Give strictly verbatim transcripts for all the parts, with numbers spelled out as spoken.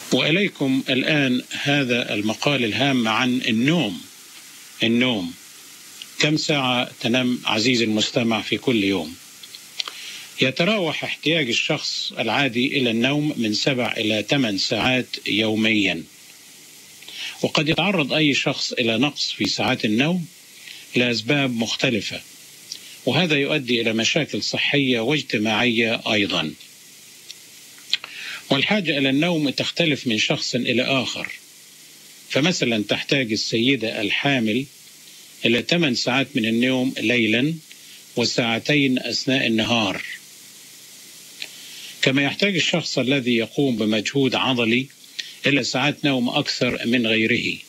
وإليكم الآن هذا المقال الهام عن النوم. النوم كم ساعة تنام عزيزي المستمع في كل يوم؟ يتراوح احتياج الشخص العادي إلى النوم من سبع إلى ثمان ساعات يوميا، وقد يتعرض أي شخص إلى نقص في ساعات النوم لأسباب مختلفة، وهذا يؤدي إلى مشاكل صحية واجتماعية أيضا. والحاجة إلى النوم تختلف من شخص إلى آخر، فمثلا تحتاج السيدة الحامل إلى ثمان ساعات من النوم ليلا وساعتين أثناء النهار، كما يحتاج الشخص الذي يقوم بمجهود عضلي إلى ساعات نوم أكثر من غيره.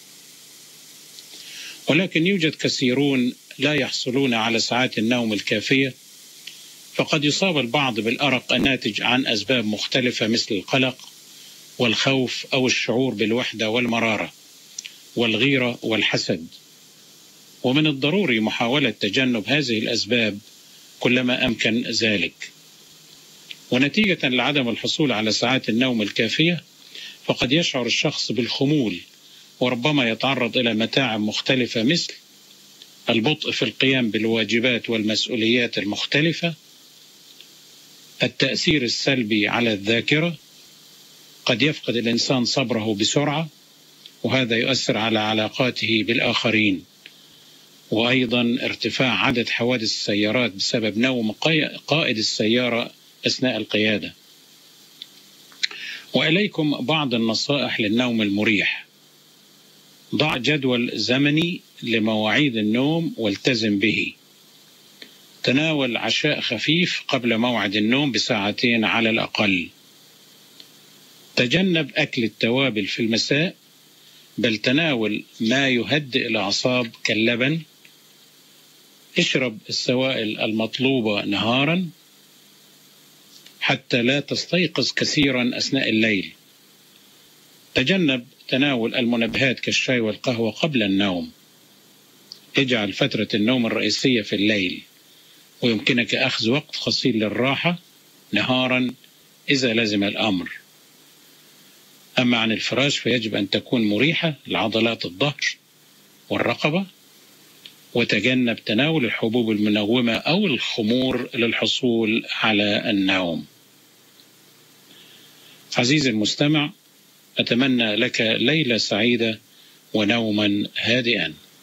ولكن يوجد كثيرون لا يحصلون على ساعات النوم الكافية، فقد يصاب البعض بالأرق الناتج عن أسباب مختلفة مثل القلق والخوف أو الشعور بالوحدة والمرارة والغيرة والحسد، ومن الضروري محاولة تجنب هذه الأسباب كلما أمكن ذلك. ونتيجة لعدم الحصول على ساعات النوم الكافية فقد يشعر الشخص بالخمول، وربما يتعرض إلى متاعب مختلفة مثل البطء في القيام بالواجبات والمسؤوليات المختلفة، التأثير السلبي على الذاكرة، قد يفقد الإنسان صبره بسرعة وهذا يؤثر على علاقاته بالآخرين، وأيضا ارتفاع عدد حوادث السيارات بسبب نوم قائد السيارة أثناء القيادة. وإليكم بعض النصائح للنوم المريح. ضع جدول زمني لمواعيد النوم والتزم به. تناول عشاء خفيف قبل موعد النوم بساعتين على الأقل. تجنب أكل التوابل في المساء، بل تناول ما يهدئ الأعصاب كاللبن. اشرب السوائل المطلوبة نهارا حتى لا تستيقظ كثيرا أثناء الليل. تجنب تناول المنبهات كالشاي والقهوة قبل النوم. اجعل فترة النوم الرئيسية في الليل، ويمكنك أخذ وقت قصير للراحة نهارا إذا لزم الأمر. أما عن الفراش فيجب أن تكون مريحة لعضلات الظهر والرقبة، وتجنب تناول الحبوب المنومة أو الخمور للحصول على النوم. عزيزي المستمع، أتمنى لك ليلة سعيدة ونوما هادئا.